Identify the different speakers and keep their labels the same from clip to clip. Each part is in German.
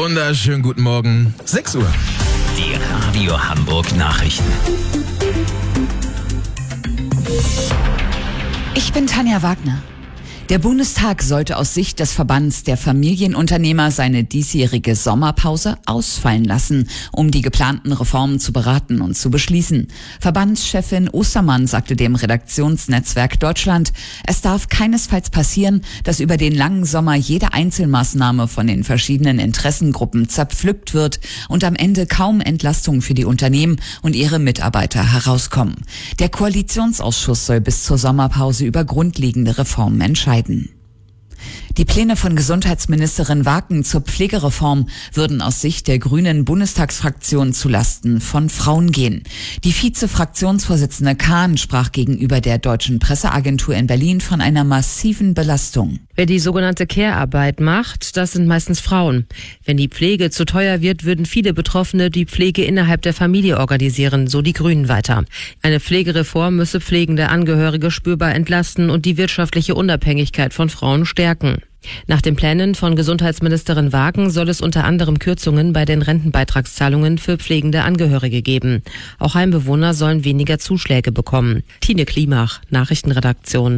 Speaker 1: Wunderschönen guten Morgen, 6 Uhr.
Speaker 2: Die Radio Hamburg Nachrichten.
Speaker 3: Ich bin Tanja Wagner. Der Bundestag sollte aus Sicht des Verbands der Familienunternehmer seine diesjährige Sommerpause ausfallen lassen, um die geplanten Reformen zu beraten und zu beschließen. Verbandschefin Ostermann sagte dem Redaktionsnetzwerk Deutschland, es darf keinesfalls passieren, dass über den langen Sommer jede Einzelmaßnahme von den verschiedenen Interessengruppen zerpflückt wird und am Ende kaum Entlastung für die Unternehmen und ihre Mitarbeiter herauskommen. Der Koalitionsausschuss soll bis zur Sommerpause über grundlegende Reformen entscheiden. Die Pläne von Gesundheitsministerin Waken zur Pflegereform würden aus Sicht der grünen Bundestagsfraktion zulasten von Frauen gehen. Die Vize-Fraktionsvorsitzende Kahn sprach gegenüber der Deutschen Presseagentur in Berlin von einer massiven Belastung.
Speaker 4: Wer die sogenannte Care-Arbeit macht, das sind meistens Frauen. Wenn die Pflege zu teuer wird, würden viele Betroffene die Pflege innerhalb der Familie organisieren, so die Grünen weiter. Eine Pflegereform müsse pflegende Angehörige spürbar entlasten und die wirtschaftliche Unabhängigkeit von Frauen stärken. Nach den Plänen von Gesundheitsministerin Waken soll es unter anderem Kürzungen bei den Rentenbeitragszahlungen für pflegende Angehörige geben. Auch Heimbewohner sollen weniger Zuschläge bekommen. Tine Klimach, Nachrichtenredaktion.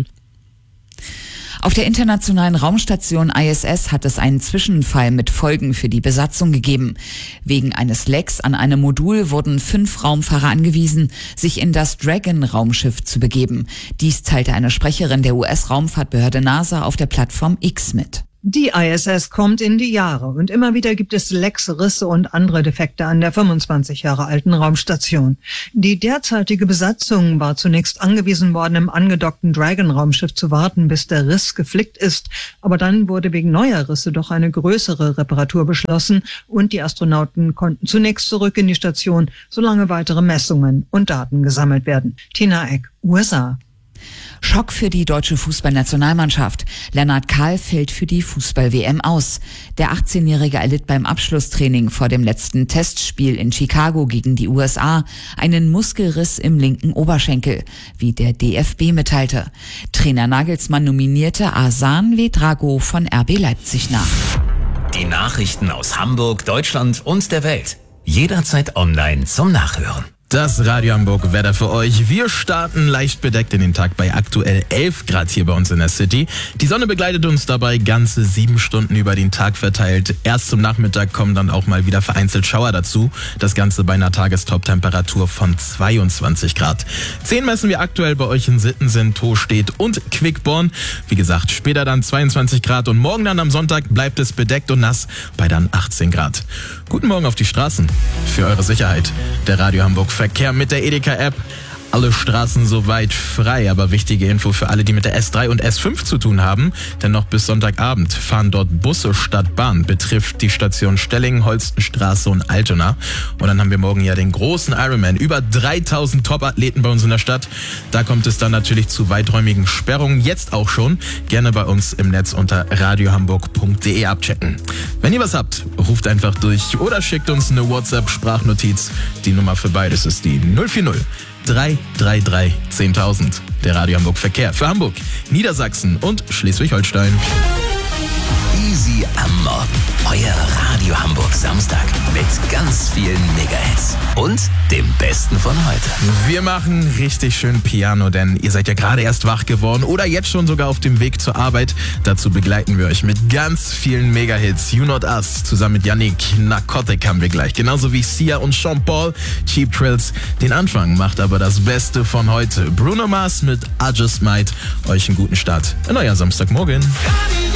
Speaker 3: Auf der internationalen Raumstation ISS hat es einen Zwischenfall mit Folgen für die Besatzung gegeben. Wegen eines Lecks an einem Modul wurden 5 Raumfahrer angewiesen, sich in das Dragon-Raumschiff zu begeben. Dies teilte eine Sprecherin der US-Raumfahrtbehörde NASA auf der Plattform X mit.
Speaker 5: Die ISS kommt in die Jahre und immer wieder gibt es Lecks, Risse und andere Defekte an der 25 Jahre alten Raumstation. Die derzeitige Besatzung war zunächst angewiesen worden, im angedockten Dragon-Raumschiff zu warten, bis der Riss geflickt ist. Aber dann wurde wegen neuer Risse doch eine größere Reparatur beschlossen und die Astronauten konnten zunächst zurück in die Station, solange weitere Messungen und Daten gesammelt werden. Tina Eck, USA.
Speaker 3: Schock für die deutsche Fußballnationalmannschaft. Lennart Kahl fällt für die Fußball-WM aus. Der 18-Jährige erlitt beim Abschlusstraining vor dem letzten Testspiel in Chicago gegen die USA einen Muskelriss im linken Oberschenkel, wie der DFB mitteilte. Trainer Nagelsmann nominierte Arslan Vedrago von RB Leipzig nach.
Speaker 2: Die Nachrichten aus Hamburg, Deutschland und der Welt. Jederzeit online zum Nachhören.
Speaker 1: Das Radio Hamburg Wetter für euch. Wir starten leicht bedeckt in den Tag bei aktuell 11 Grad hier bei uns in der City. Die Sonne begleitet uns dabei ganze 7 Stunden über den Tag verteilt. Erst zum Nachmittag kommen dann auch mal wieder vereinzelt Schauer dazu. Das Ganze bei einer Tagestop-Temperatur von 22 Grad. 10 messen wir aktuell bei euch in Sittensen, Tostedt und Quickborn. Wie gesagt, später dann 22 Grad und morgen dann am Sonntag bleibt es bedeckt und nass bei dann 18 Grad. Guten Morgen auf die Straßen. Für eure Sicherheit. Der Radio Hamburg Verkehr mit der Edeka-App. Alle Straßen soweit frei, aber wichtige Info für alle, die mit der S3 und S5 zu tun haben, denn noch bis Sonntagabend fahren dort Busse statt Bahn, betrifft die Station Stellingen, Holstenstraße und Altona. Und dann haben wir morgen ja den großen Ironman, über 3000 Top-Athleten bei uns in der Stadt. Da kommt es dann natürlich zu weiträumigen Sperrungen, jetzt auch schon. Gerne bei uns im Netz unter radiohamburg.de abchecken. Wenn ihr was habt, ruft einfach durch oder schickt uns eine WhatsApp-Sprachnotiz. Die Nummer für beides ist die 040 333 10.000. Der Radio Hamburg Verkehr für Hamburg, Niedersachsen und Schleswig-Holstein.
Speaker 2: Easy am Morgen. Euer Radio Hamburg Samstag mit ganz vielen Megahits und dem Besten von heute.
Speaker 1: Wir machen richtig schön Piano, denn ihr seid ja gerade erst wach geworden oder jetzt schon sogar auf dem Weg zur Arbeit. Dazu begleiten wir euch mit ganz vielen Megahits. You Not Us zusammen mit Yannick. Narcotic haben wir gleich. Genauso wie Sia und Sean Paul. Cheap Thrills. Den Anfang macht aber das Beste von heute. Bruno Mars mit I Just Might. Euch einen guten Start in euer Samstagmorgen.